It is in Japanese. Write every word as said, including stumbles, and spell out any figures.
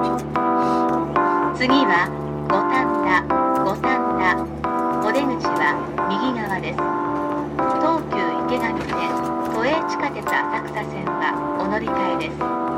次は五反田、五反田。お出口は右側です。東急池上線、都営地下鉄浅草線はお乗り換えです。